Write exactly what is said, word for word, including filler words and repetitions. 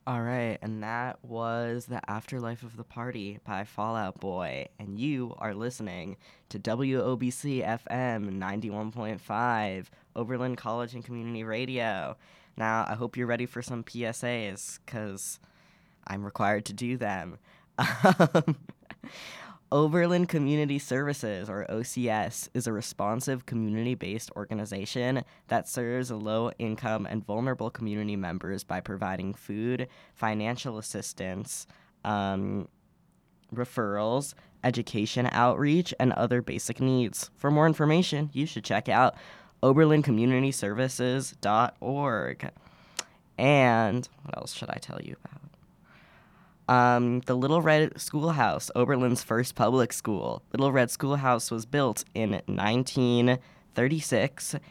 All right, and that was The Afterlife of the Party by Fallout Boy. And you are listening to W O B C F M ninety-one point five, Oberlin College and Community Radio. Now, I hope you're ready for some P S As, because I'm required to do them. Um, Oberlin Community Services, or O C S, is a responsive community-based organization that serves low-income and vulnerable community members by providing food, financial assistance, um, referrals, education outreach, and other basic needs. For more information, you should check out oberlin community services dot org. And what else should I tell you about? Um, the Little Red Schoolhouse, Oberlin's first public school. Little Red Schoolhouse was built in nineteen thirty-six